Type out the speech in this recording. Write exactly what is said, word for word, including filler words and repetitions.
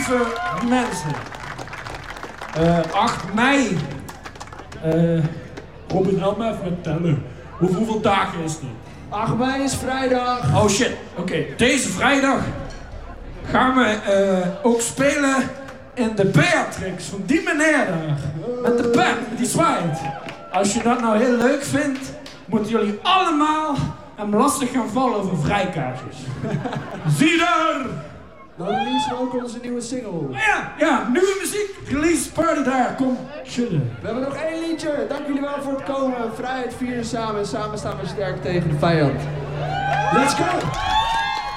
lieve mensen. Uh, acht mei. Uh, Robin, help me even tellen. Hoe, hoeveel dagen is het? acht mei is vrijdag. Oh shit, oké. Okay. Deze vrijdag gaan we uh, ook spelen in de Beatrix van die meneer daar. Met de pen, die zwaait. Als je dat nou heel leuk vindt, moeten jullie allemaal hem lastig gaan vallen over vrijkaartjes. Zie daar! Dan releasen we ook onze nieuwe single. Ja, ja, nieuwe muziek. Release party daar. Kom, chillen. We hebben nog één liedje. Dank jullie wel voor het komen. Vrijheid vieren samen. Samen staan we sterk tegen de vijand. Let's go!